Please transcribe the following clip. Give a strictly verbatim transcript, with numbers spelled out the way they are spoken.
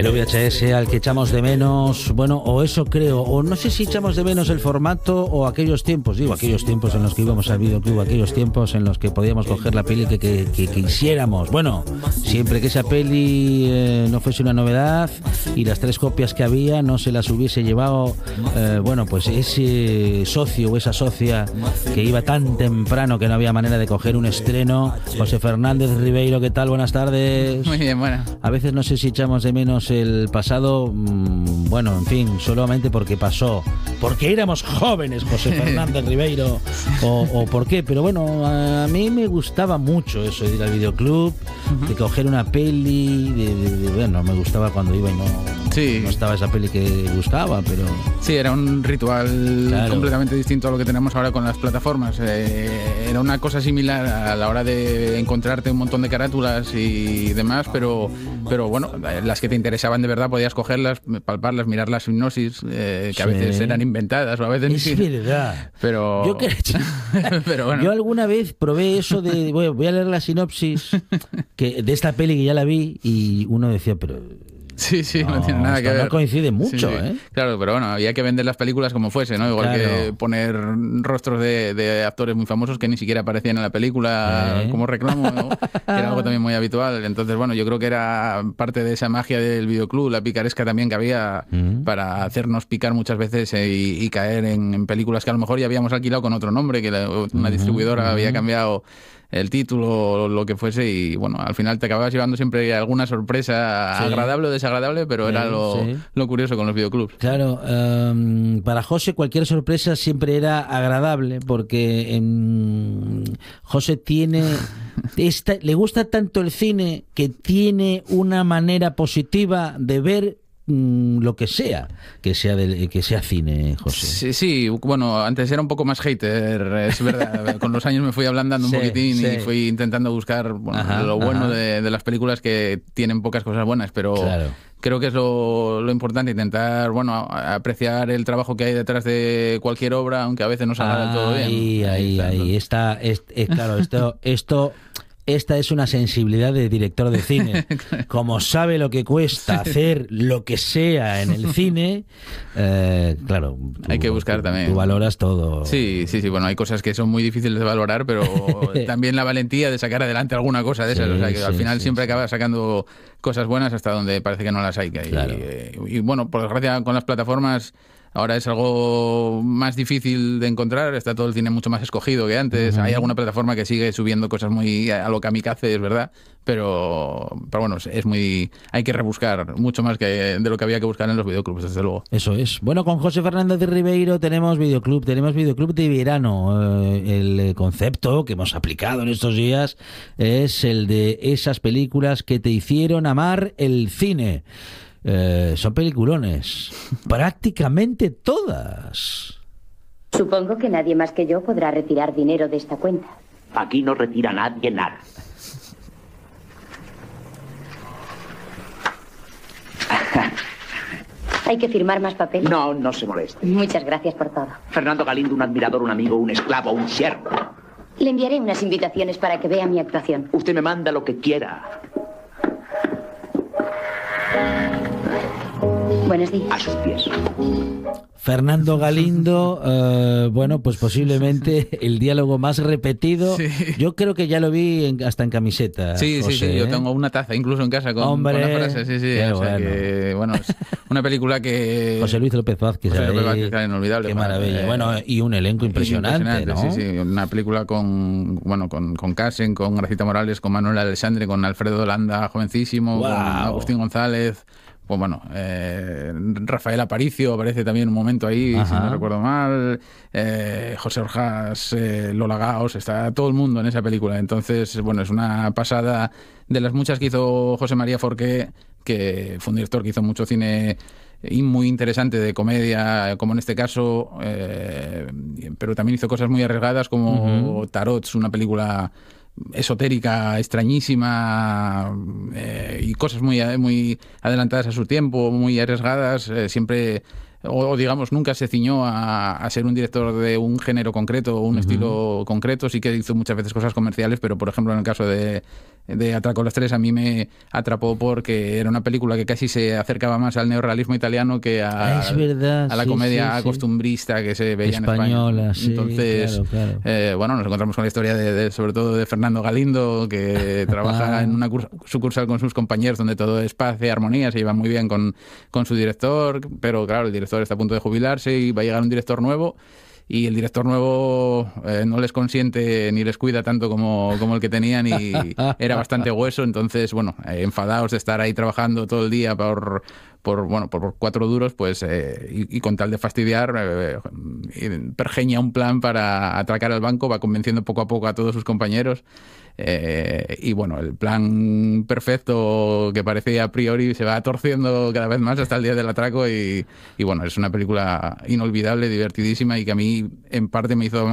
El V H S al que echamos de menos, bueno, o eso creo, o no sé si echamos de menos el formato o aquellos tiempos, digo, aquellos tiempos en los que íbamos al videoclub, aquellos tiempos en los que podíamos coger la peli que, que, que quisiéramos. Bueno, siempre que esa peli eh, no fuese una novedad y las tres copias que había no se las hubiese llevado, eh, bueno, pues ese socio o esa socia que iba tan temprano que no había manera de coger un estreno. José Fernández Ribeiro, ¿qué tal? Buenas tardes. Muy bien, bueno. A veces no sé si echamos de menos el pasado, mmm, bueno, en fin, solamente porque pasó, porque éramos jóvenes, José Fernández Ribeiro, o, o por qué, pero bueno, a mí me gustaba mucho eso de ir al videoclub, uh-huh. de coger una peli, de, de, de, bueno, me gustaba cuando iba y no, sí. no estaba esa peli que buscaba, pero... Sí, era un ritual claro. completamente distinto a lo que tenemos ahora con las plataformas. Eh, era una cosa similar a la hora de encontrarte un montón de carátulas y demás, pero, pero bueno, las que te interesaban de verdad podías cogerlas, palparlas, mirar las hipnosis, eh, que sí. a veces eran inventadas o a veces... Es ni... verdad. Pero... Yo, que... pero bueno. Yo alguna vez probé eso de... Bueno, voy a leer la sinopsis que, de esta peli que ya la vi y uno decía, pero... Sí, sí, no, no tiene nada que ver. No coincide mucho, sí, sí. ¿eh? Claro, pero bueno, había que vender las películas como fuese, ¿no? Igual claro. que poner rostros de, de actores muy famosos que ni siquiera aparecían en la película ¿Eh? como reclamo, ¿no? Era algo también muy habitual. Entonces, bueno, yo creo que era parte de esa magia del videoclub, la picaresca también que había ¿Mm? para hacernos picar muchas veces eh, y, y caer en, en películas que a lo mejor ya habíamos alquilado con otro nombre, que la, una distribuidora uh-huh. había cambiado el título o lo que fuese y bueno, al final te acababas llevando siempre alguna sorpresa sí. agradable o desagradable, pero sí, era lo, sí. lo curioso con los videoclubs. Claro, um, para José cualquier sorpresa siempre era agradable porque um, José tiene esta, le gusta tanto el cine que tiene una manera positiva de ver lo que sea, que sea de, que sea cine, José. Sí, sí, bueno, antes era un poco más hater, es verdad. Con los años me fui ablandando un sí, poquitín sí. y fui intentando buscar bueno, ajá, lo bueno de, de las películas que tienen pocas cosas buenas, pero claro. creo que es lo, lo importante, intentar, bueno, apreciar el trabajo que hay detrás de cualquier obra, aunque a veces no salga del todo bien. Ahí, ahí, ahí, está, es, es, claro, esto, esto Esta es una sensibilidad de director de cine. Como sabe lo que cuesta hacer lo que sea en el cine, eh, claro, tú, hay que buscar tú, también. Tú valoras todo. Sí, sí, sí. Bueno, hay cosas que son muy difíciles de valorar, pero también la valentía de sacar adelante alguna cosa de esas. Sí, o sea, que sí, al final sí, siempre sí. acabas sacando cosas buenas hasta donde parece que no las hay. Que hay. Claro. Y, y bueno, por desgracia, con las plataformas ahora es algo más difícil de encontrar, está todo el cine mucho más escogido que antes. Uh-huh. Hay alguna plataforma que sigue subiendo cosas muy a lo kamikaze, es verdad, pero, pero bueno, es muy hay que rebuscar mucho más que de lo que había que buscar en los videoclubs, desde luego. Eso es. Bueno, con José Fernández de Ribeiro tenemos videoclub, tenemos videoclub de verano. Eh, el concepto que hemos aplicado en estos días es el de esas películas que te hicieron amar el cine. Eh, son peliculones, prácticamente todas. Supongo que nadie más que yo podrá retirar dinero de esta cuenta. Aquí no retira nadie nada. ¿Hay que firmar más papel? No, no se moleste. Muchas gracias por todo. Fernando Galindo, un admirador, un amigo, un esclavo, un siervo. Le enviaré unas invitaciones para que vea mi actuación. Usted me manda lo que quiera. Buenos días. A sus pies. Fernando Galindo, eh, bueno, pues posiblemente el diálogo más repetido. Sí. Yo creo que ya lo vi en, hasta en camiseta. Sí, José, sí, sí. ¿eh? Yo tengo una taza incluso en casa con, Hombre, con la frase. Sí, sí. O sea bueno. que, bueno, es una película que... José Luis López Vázquez. José López ahí, Vázquez, era inolvidable. Qué maravilla. Eh, bueno, y un elenco impresionante, impresionante, ¿no? Sí, sí. Una película con, bueno, con, con Casen, con Gracita Morales, con Manuel Alexandre, con Alfredo Landa, jovencísimo, wow. con Agustín González. Pues bueno, eh, Rafael Aparicio aparece también un momento ahí, ajá. si no recuerdo mal, eh, José Orjas, eh, Lola Gaos, está todo el mundo en esa película. Entonces, bueno, es una pasada de las muchas que hizo José María Forqué, que fue un director que hizo mucho cine y muy interesante de comedia, como en este caso, eh, pero también hizo cosas muy arriesgadas como uh-huh. Tarots, una película esotérica, extrañísima, eh, y cosas muy, muy adelantadas a su tiempo, muy arriesgadas, eh, siempre, o, o digamos, nunca se ciñó a, a ser un director de un género concreto o un uh-huh. estilo concreto. Sí que hizo muchas veces cosas comerciales, pero por ejemplo en el caso de de Atraco los Tres a mí me atrapó porque era una película que casi se acercaba más al neorrealismo italiano que a, es verdad, a la sí, comedia sí, costumbrista sí. que se veía española, en España. Sí, Entonces, claro, claro. Eh, bueno, nos encontramos con la historia de, de sobre todo de Fernando Galindo, que trabaja en una sucursal con sus compañeros donde todo es paz y armonía, se lleva muy bien con, con su director, pero claro, el director está a punto de jubilarse y va a llegar un director nuevo. Y el director nuevo eh, no les consiente ni les cuida tanto como, como el que tenían y era bastante hueso. Entonces, bueno, eh, enfadados de estar ahí trabajando todo el día por, por bueno, por cuatro duros, pues eh, y, y con tal de fastidiar, eh, pergeña un plan para atracar al banco, va convenciendo poco a poco a todos sus compañeros. Eh, y bueno, el plan perfecto que parecía a priori se va torciendo cada vez más hasta el día del atraco y, y bueno, es una película inolvidable, divertidísima y que a mí en parte me hizo